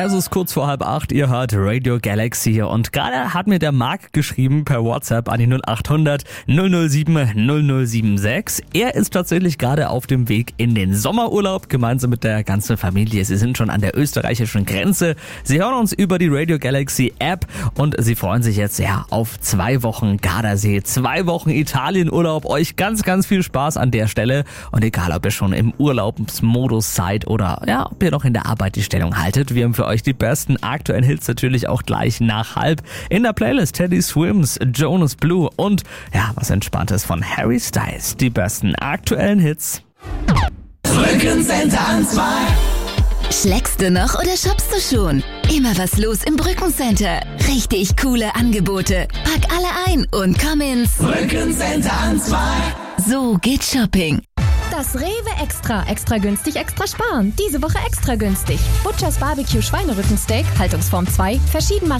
Es ist kurz vor 7:30, ihr hört Radio Galaxy und gerade hat mir der Marc geschrieben per WhatsApp an die 0800 007 0076. Er ist tatsächlich gerade auf dem Weg in den Sommerurlaub, gemeinsam mit der ganzen Familie. Sie sind schon an der österreichischen Grenze. Sie hören uns über die Radio Galaxy App und sie freuen sich jetzt auf 2 Wochen Gardasee, 2 Wochen Italienurlaub. Euch ganz, ganz viel Spaß an der Stelle und egal, ob ihr schon im Urlaubsmodus seid oder ob ihr noch in der Arbeit die Stellung haltet, wir haben für euch die besten aktuellen Hits natürlich auch gleich nach 12:30 in der Playlist Teddy Swims, Jonas Blue und was Entspanntes von Harry Styles. Die besten aktuellen Hits. Brückencenter an 2. Schlägst du noch oder shoppst du schon? Immer was los im Brückencenter. Richtig coole Angebote. Pack alle ein und komm ins Brückencenter an 2. So geht Shopping. Das Rewe Extra. Extra günstig, extra sparen. Diese Woche extra günstig. Butchers Barbecue Schweinerückensteak, Haltungsform 2, verschieden